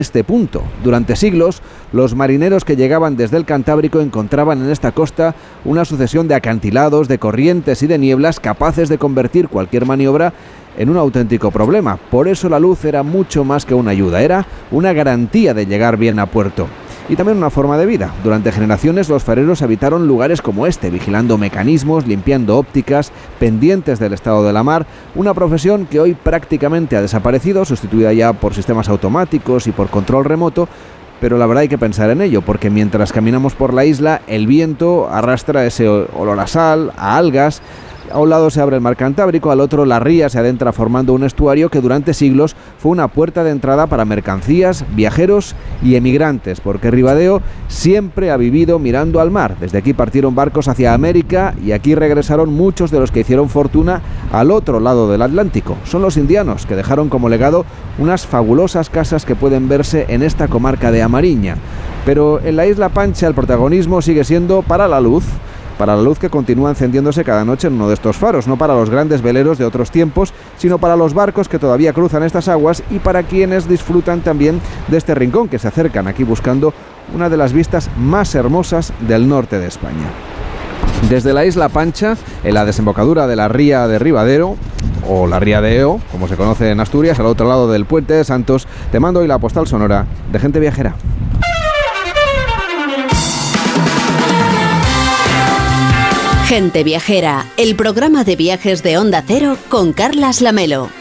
este punto. Durante siglos, los marineros que llegaban desde el Cantábrico encontraban en esta costa una sucesión de acantilados, de corrientes y de nieblas capaces de convertir cualquier maniobra en un auténtico problema. Por eso la luz era mucho más que una ayuda, era una garantía de llegar bien a puerto. Y también una forma de vida. Durante generaciones los fareros habitaron lugares como este, vigilando mecanismos, limpiando ópticas, pendientes del estado de la mar, una profesión que hoy prácticamente ha desaparecido, sustituida ya por sistemas automáticos y por control remoto, pero la verdad hay que pensar en ello, porque mientras caminamos por la isla, el viento arrastra ese olor a sal, a algas. A un lado se abre el mar Cantábrico, al otro la ría se adentra formando un estuario que durante siglos fue una puerta de entrada para mercancías, viajeros y emigrantes, porque Ribadeo siempre ha vivido mirando al mar. Desde aquí partieron barcos hacia América y aquí regresaron muchos de los que hicieron fortuna al otro lado del Atlántico. Son los indianos que dejaron como legado unas fabulosas casas que pueden verse en esta comarca de Amariña. Pero en la Isla Pancha el protagonismo sigue siendo para la luz que continúa encendiéndose cada noche en uno de estos faros, no para los grandes veleros de otros tiempos, sino para los barcos que todavía cruzan estas aguas y para quienes disfrutan también de este rincón, que se acercan aquí buscando una de las vistas más hermosas del norte de España. Desde la Isla Pancha, en la desembocadura de la ría de Ribadeo, o la ría de Eo, como se conoce en Asturias, al otro lado del Puente de Santos, te mando hoy la postal sonora de Gente Viajera. Gente Viajera, el programa de viajes de Onda Cero con Carlas Lamelo.